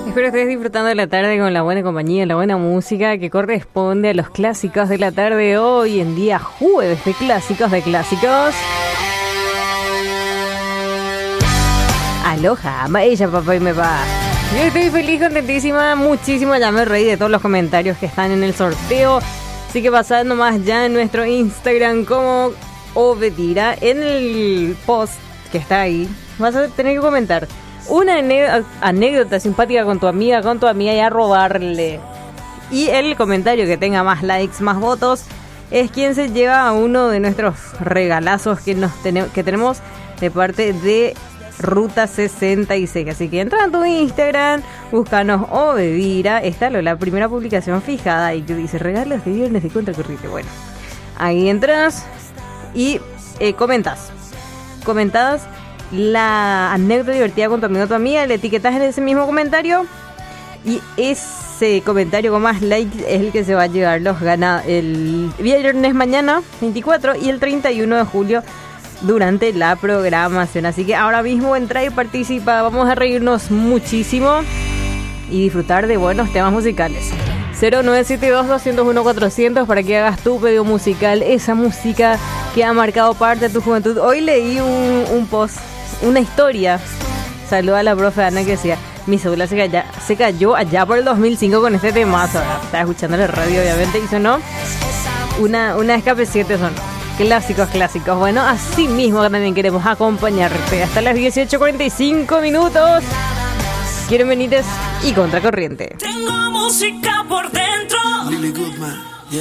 Espero estés disfrutando de la tarde con la buena compañía, la buena música que corresponde a los clásicos de la tarde hoy en día jueves de clásicos de clásicos. Aloha, ella papá y me va. Yo estoy feliz, contentísima, muchísimo, ya me reí de todos los comentarios que están en el sorteo. Así que pasad nomás ya en nuestro Instagram como Obedira, en el post que está ahí, vas a tener que comentar una anécdota simpática con tu amiga y a robarle. Y el comentario que tenga más likes, más votos, es quien se lleva a uno de nuestros regalazos que tenemos de parte de Ruta 66. Así que entra a tu Instagram, búscanos Obedira. Está la primera publicación fijada y que dice regalos de viernes de contracorriente. Bueno, ahí entras y comentas la anécdota divertida con tu amigo o tu amiga, le etiquetas en ese mismo comentario y ese comentario con más likes es el que se va a llevar los ganados el viernes mañana 24 y el 31 de julio durante la programación. Así que ahora mismo entra y participa, vamos a reírnos muchísimo y disfrutar de buenos temas musicales. 0972-201-400 para que hagas tu pedido musical, esa música que ha marcado parte de tu juventud. Hoy leí un post, una historia. Saluda a la profe Ana que decía: mi cédula se cayó allá por el 2005 con este temazo. Estaba escuchando la radio, obviamente, y sonó una Escape 7, son clásicos. Bueno, así mismo también queremos acompañarte hasta las 18:45 minutos. Quieren venir y contracorriente. Tengo música por dentro. Lily Goodman.